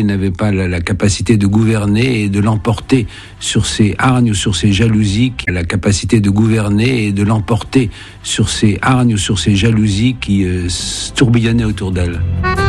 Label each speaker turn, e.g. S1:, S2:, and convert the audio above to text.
S1: n'avait pas la capacité de gouverner et de l'emporter sur ses hargnes ou sur ses jalousies, la capacité de gouverner et de l'emporter sur ses hargnes ou sur ses jalousies qui tourbillonnaient autour d'elle.